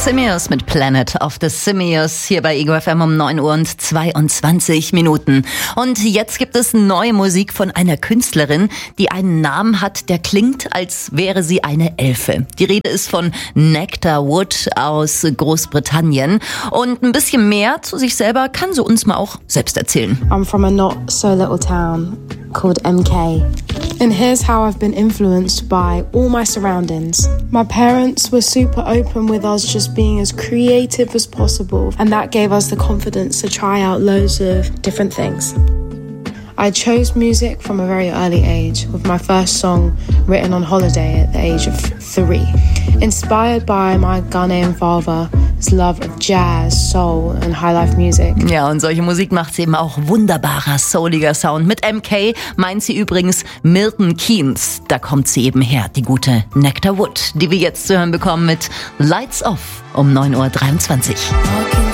Simios mit Planet of the Simios hier bei Ego FM um 9 Uhr und 22 Minuten. Und jetzt gibt es neue Musik von einer Künstlerin, die einen Namen hat, der klingt, als wäre sie eine Elfe. Die Rede ist von Nectar Wood aus Großbritannien. Und ein bisschen mehr zu sich selber kann sie uns mal auch selbst erzählen. I'm from a not so little town called MK. And here's how I've been influenced by all my surroundings. My parents were super open with us just being as creative as possible, and that gave us the confidence to try out loads of different things. I chose music from a very early age, with my first song written on holiday at the age of 3. Inspired by my Ghanaian father's love of jazz, soul and highlife music. Ja, und solche Musik macht sie eben auch wunderbarer, souliger Sound. Mit MK meint sie übrigens Milton Keynes. Da kommt sie eben her, die gute Nectar Wood, die wir jetzt zu hören bekommen mit Lights Off um 9.23 Uhr.